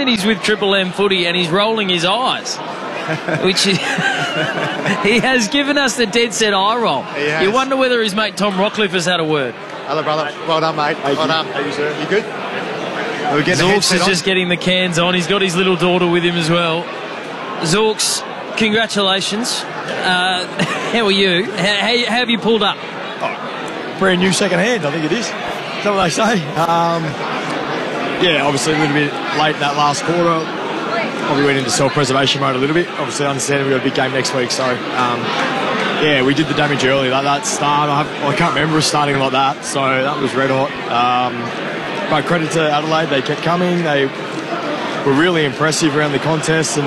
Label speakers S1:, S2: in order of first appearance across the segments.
S1: he's with Triple M footy and he's rolling his eyes, which he has given us the dead set eye roll. You wonder whether his mate Tom Rockcliffe has had a word.
S2: Hello, brother. Well done, mate. Well done. How you, sir? You good?
S1: Zorks is just getting the cans on. He's got his little daughter with him as well. Zorks, congratulations. How are you? How have you pulled up?
S3: Brand new second hand, I think it is. Is that what they say? Obviously a little bit late in that last quarter. Probably went into self-preservation mode a little bit. Obviously, I understand we've got a big game next week, so we did the damage early. That start, I can't remember us starting like that, so that was red hot. But credit to Adelaide, they kept coming. They were really impressive around the contest, and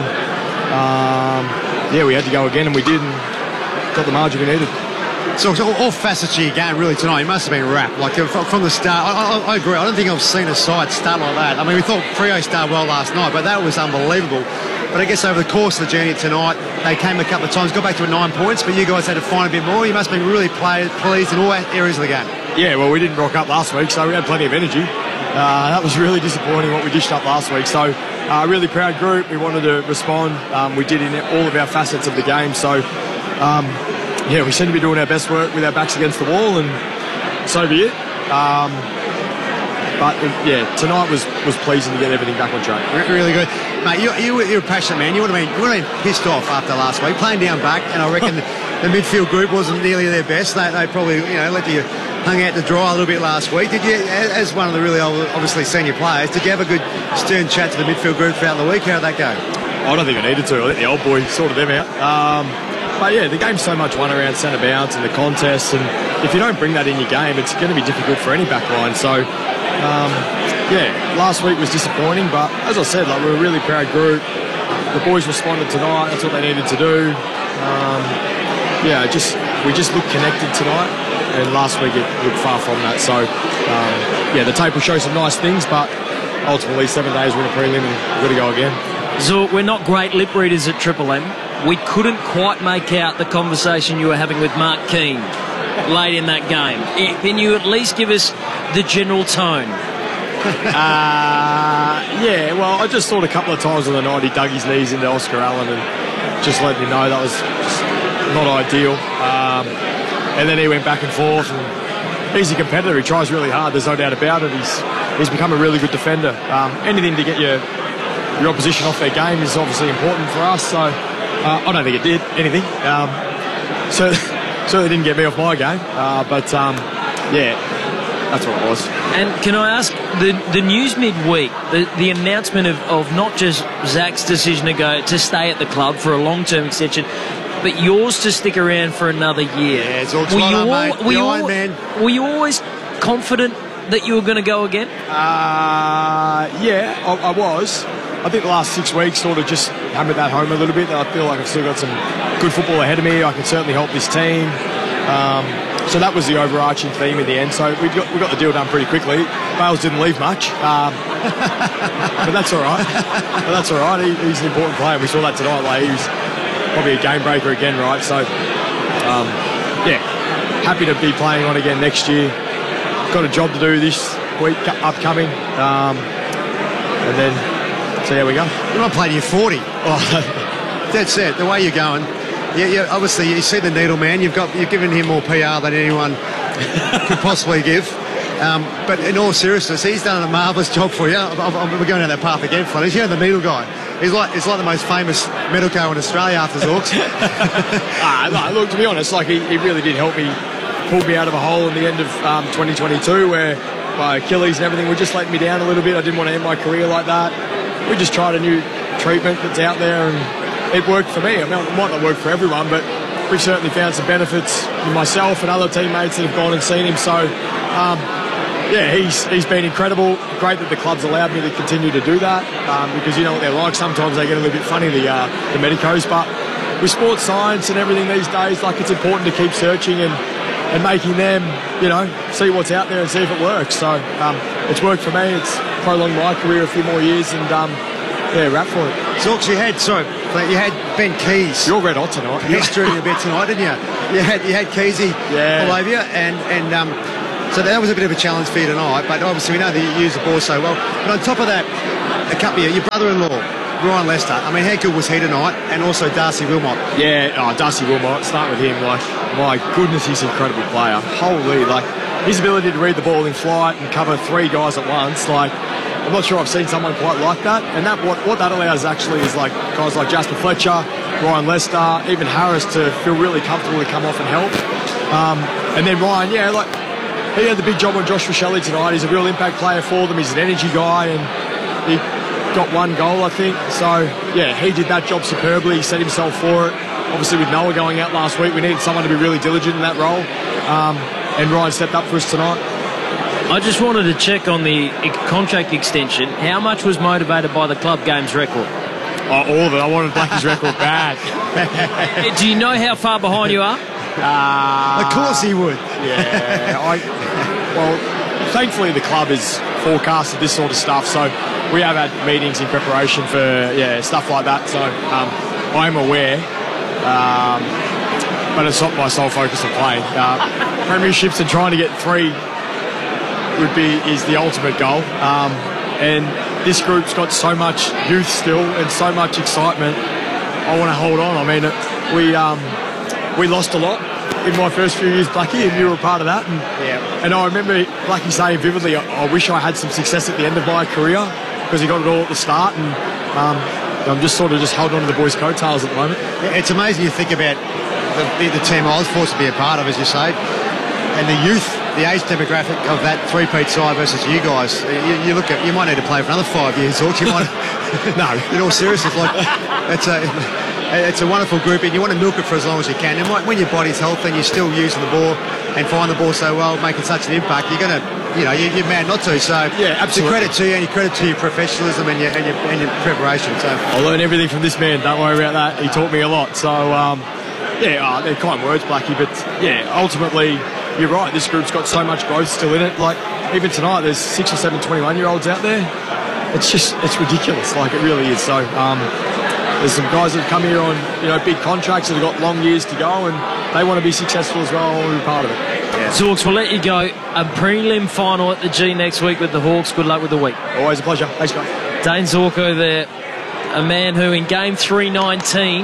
S3: we had to go again, and we did, and got the margin we needed.
S2: So all facets of your game really tonight, it must have been wrapped. Like from the start, I agree. I don't think I've seen a side start like that. I mean, we thought Freo started well last night, but that was unbelievable. But I guess over the course of the journey tonight, they came a couple of times, got back to 9 points, but you guys had to find a bit more. You must have been really pleased in all areas of the game.
S3: Yeah, well, we didn't rock up last week, so we had plenty of energy. That was really disappointing what we dished up last week. So really proud group. We wanted to respond. We did in all of our facets of the game. So we seem to be doing our best work with our backs against the wall, and so be it. Tonight was pleasing to get everything back on track.
S2: Really good. Mate, you're a passionate man. You would have been pissed off after last week, playing down back, and I reckon the midfield group wasn't nearly their best. They probably, let you hung out to dry a little bit last week. Did you, as one of the really obviously senior players, did you have a good stern chat to the midfield group throughout the week? How did that go?
S3: I don't think I needed to. I let the old boy sorted them out. The game's so much won around centre bounce and the contest, and if you don't bring that in your game, it's going to be difficult for any back line. So, last week was disappointing, but as I said, we're a really proud group. The boys responded tonight. That's what they needed to do. We just looked connected tonight, and last week it looked far from that. So, the tape will show some nice things, but ultimately 7 days we're in a prelim and we've got to go again.
S1: Zork, we're not great lip readers at Triple M. We couldn't quite make out the conversation you were having with Mark Keane late in that game. Can you at least give us the general tone?
S3: I just thought a couple of times on the night he dug his knees into Oscar Allen and just let me know that was just not ideal. And then he went back and forth, and he's a competitor. He tries really hard, there's no doubt about it. He's become a really good defender. Anything to get your opposition off their game is obviously important for us, so I don't think it did anything. Certainly didn't get me off my game, that's what it was.
S1: And can I ask, the news midweek, the announcement of not just Zach's decision to stay at the club for a long-term extension, but yours to stick around for another year.
S2: Yeah, it's all mate.
S1: Were you always confident that you were going to go again?
S3: I was. I think the last 6 weeks sort of just hammered that home a little bit. I feel like I've still got some good football ahead of me. I can certainly help this team. So that was the overarching theme in the end. So we got the deal done pretty quickly. Bales didn't leave much, but that's all right. He's an important player. We saw that tonight. He was probably a game breaker again, right? So happy to be playing on again next year. Got a job to do this week upcoming, and then see how we go.
S2: You're not playing your 40. That's it. The way you're going. Yeah, obviously you see the needle man. You've given him more PR than anyone could possibly give. But in all seriousness, he's done a marvellous job for you. We're going down that path again, fellas. You know the needle guy. He's like the most famous medico in Australia after Zorks.
S3: Look, to be honest, he really did help me, pulled me out of a hole in the end of 2022 where my Achilles and everything were just letting me down a little bit. I didn't want to end my career like that. We just tried a new treatment that's out there, and it worked for me. I mean, it might not work for everyone, but we've certainly found some benefits with myself and other teammates that have gone and seen him. So, he's been incredible. Great that the club's allowed me to continue to do that, because you know what they're like. Sometimes they get a little bit funny, the medicos, but with sports science and everything these days, it's important to keep searching and making them, see what's out there and see if it works. So it's worked for me. It's prolonged my career a few more years, and rap for it.
S2: Zorks, you had Ben Keys.
S3: You're red hot tonight.
S2: History a bit tonight, didn't you? You had Keysy all over you, and so that was a bit of a challenge for you tonight. But obviously we know that you use the ball so well. But on top of that, a couple of your brother-in-law, Ryan Lester. I mean, how good was he tonight? And also Darcy Wilmot.
S3: Yeah, Darcy Wilmot. Start with him. Like, my goodness, he's an incredible player. Holy, like, his ability to read the ball in flight and cover 3 guys at once. Like, I'm not sure I've seen someone quite like that. And that what that allows actually is like guys like Jasper Fletcher, Ryan Lester, even Harris to feel really comfortable to come off and help. And then Ryan, yeah, like, he had the big job on Joshua Shelley tonight. He's a real impact player for them. He's an energy guy, and he got 1 goal, I think. So, yeah, he did that job superbly. He set himself for it. Obviously, with Noah going out last week, we needed someone to be really diligent in that role. And Ryan stepped up for us tonight.
S1: I just wanted to check on the contract extension. How much was motivated by the club games record?
S3: Oh, all of it. I wanted Blackie's record bad.
S1: Do you know how far behind you are?
S2: Of course he would.
S3: Yeah. Well, thankfully the club has forecasted this sort of stuff, so we have had meetings in preparation for stuff like that. So I'm aware, but it's not my sole focus of playing. Premierships and trying to get 3 is the ultimate goal. And this group's got so much youth still and so much excitement. I want to hold on. I mean, we lost a lot in my first few years, Blackie, and you were a part of that. And I remember Blackie saying vividly, I wish I had some success at the end of my career, because he got it all at the start, and I'm just holding on to the boys' coattails at the moment.
S2: It's amazing you think about the team I was forced to be a part of, as you say, and the youth, the age demographic of that three-peat side versus you guys. You look at, you might need to play for another 5 years, or you might. No, in all seriousness, like it's a wonderful group, and you want to milk it for as long as you can. And when your body's healthy and you're still using the ball and find the ball so well, making such an impact, you're going to, you're mad not to. So
S3: yeah, absolutely.
S2: It's a credit to you, and a credit to your professionalism and your preparation. So
S3: I learned everything from this man. Don't worry about that. He taught me a lot. So they're kind words, Blackie, but yeah, ultimately you're right. This group's got so much growth still in it. Like even tonight, there's 6 or 7 21-year-olds out there. It's ridiculous. Like it really is. So there's some guys that have come here on big contracts that have got long years to go, and they want to be successful as well. I want to be part of it.
S1: Yeah. Zorks, we'll let you go. A prelim final at the G next week with the Hawks. Good luck with the week.
S3: Always a pleasure. Thanks, guys.
S1: Dane Zorko there, a man who in game 319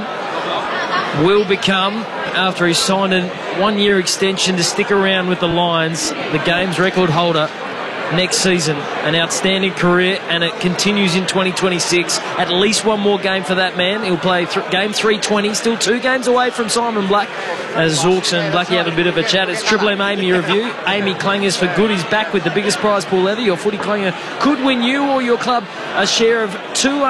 S1: will become, after he signed a 1-year extension to stick around with the Lions, the games record holder next season. An outstanding career, and it continues in 2026. At least 1 more game for that man. He'll play game 320, still 2 games away from Simon Black, as Zorks and Blackie have a bit of a chat. It's Triple M Amy review. Amy Clangers for good is back with the biggest prize pool ever. Your footy clanger could win you or your club a share of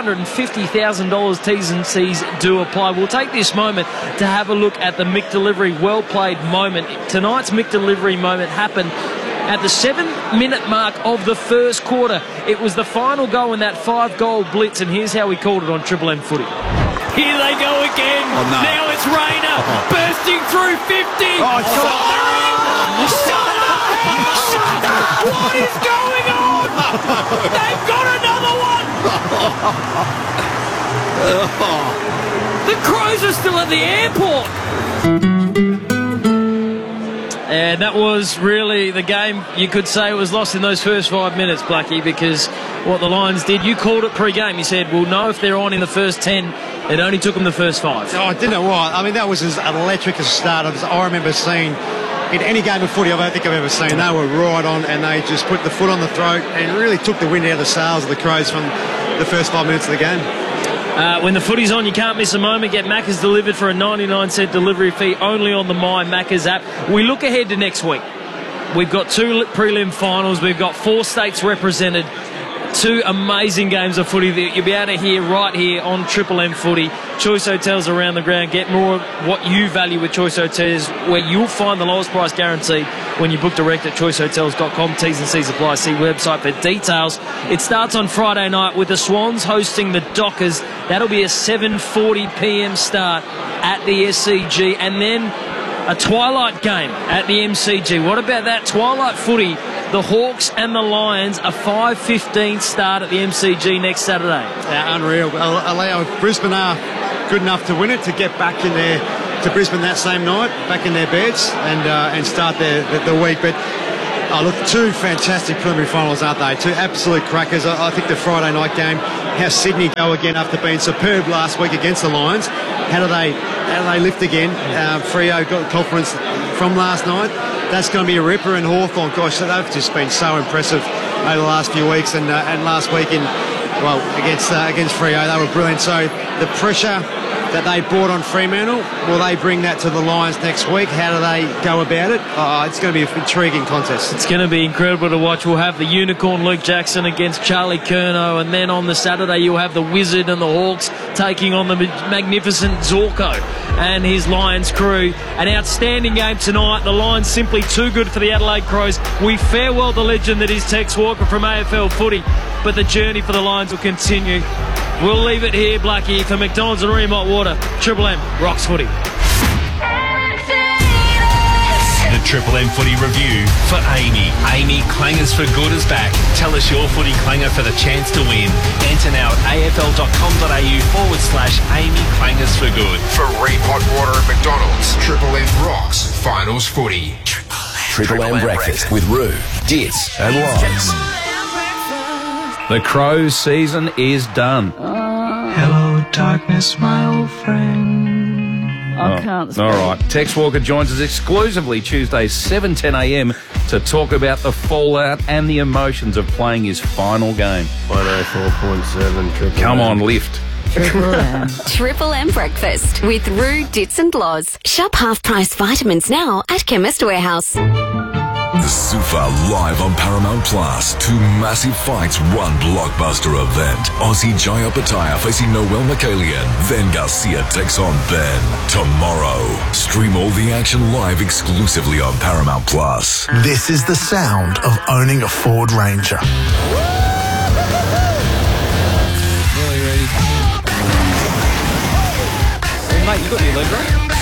S1: $250,000. T's and C's do apply. We'll take this moment to have a look at the Mick Delivery well played moment. Tonight's Mick Delivery moment happened at the 7-minute mark of the first quarter. It was the final goal in that 5-goal blitz, and here's how we called it on Triple M Footy. Here they go again. Oh, no. Now it's Rayner bursting through 50.
S3: Oh, shut
S1: up! Shut up! What is going on? They've got another one. The Crows are still at the airport. And that was really the game. You could say it was lost in those first 5 minutes, Blackie, because what the Lions did, you called it pre-game. You said, we'll know if they're on in the first 10. It only took them the first 5.
S2: Oh, didn't it? What? I mean, that was as electric a start as I remember seeing in any game of footy I don't think I've ever seen. They were right on, and they just put the foot on the throat and really took the wind out of the sails of the Crows from the first 5 minutes of the game.
S1: When the footy's on, you can't miss a moment. Get Macca's delivered for a 99-cent delivery fee only on the My Macca's app. We look ahead to next week. We've got 2 prelim finals. We've got 4 states represented. 2 amazing games of footy that you'll be able to hear right here on Triple M Footy. Choice Hotels around the ground. Get more of what you value with Choice Hotels, where you'll find the lowest price guaranteed when you book direct at choicehotels.com. T's and C's apply. See website for details. It starts on Friday night with the Swans hosting the Dockers. That'll be a 7:40 p.m. start at the SCG, and then a twilight game at the MCG. What about that twilight footy? The Hawks and the Lions, a 5:15 start at the MCG next Saturday.
S2: Unreal. Allow Brisbane are good enough to win it, to get back in there to Brisbane that same night, back in their beds, and start the week. But look, 2 fantastic preliminary finals, aren't they? 2 absolute crackers. I think the Friday night game how Sydney go again after being superb last week against the Lions. How do they lift again? Freo got confidence from last night. That's going to be a ripper. And Hawthorn, gosh, they've just been so impressive over the last few weeks, and last week against Freo, they were brilliant. So the pressure that they brought on Fremantle, will they bring that to the Lions next week? How do they go about it? It's going to be an intriguing contest.
S1: It's going to be incredible to watch. We'll have the Unicorn Luke Jackson against Charlie Curnow, and then on the Saturday you'll have the Wizard and the Hawks taking on the magnificent Zorko and his Lions crew. An outstanding game tonight. The Lions simply too good for the Adelaide Crows. We farewell the legend that is Tex Walker from AFL Footy, but the journey for the Lions will continue. We'll leave it here, Blackie, for McDonald's and Remote Water. Triple M rocks footy.
S4: The Triple M Footy Review for Amy. Amy Clangers for Good is back. Tell us your footy clanger for the chance to win. Enter now at afl.com.au/Amy Clangers for Good.
S5: For Remote Water at McDonald's, Triple M rocks finals footy.
S6: Triple M breakfast with Roo, Dits and Loz.
S7: The Crows season is done.
S8: Hello, darkness, my old friend.
S9: I can't speak.
S7: All right. Tex Walker joins us exclusively Tuesdays 7:10 a.m. to talk about the fallout and the emotions of playing his final game.
S10: 104.7 Triple
S7: Come
S10: M.
S7: on, lift.
S9: Triple M.
S11: Triple M breakfast with Roo, Dits and Loz. Shop half-price vitamins now at Chemist Warehouse.
S6: The Sufa live on Paramount Plus. Two massive fights, one blockbuster event. Aussie Jaya Pataya facing Noel Mikalian. Then Garcia takes on Ben. Tomorrow. Stream all the action live exclusively on Paramount Plus.
S12: This is the sound of owning a Ford Ranger.
S1: Mate, you got your leg, right?